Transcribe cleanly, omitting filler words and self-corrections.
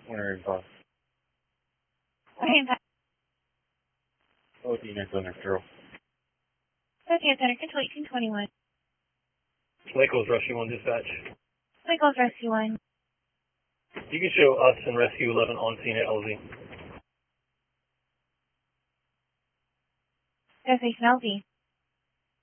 Winter Bus. Okay, OD next on Girl. okay, Center Control 1821. Waco's Rescue 1 dispatch. Wiggles Rescue 1. You can show us and Rescue 11 on scene at LZ. Destination LZ.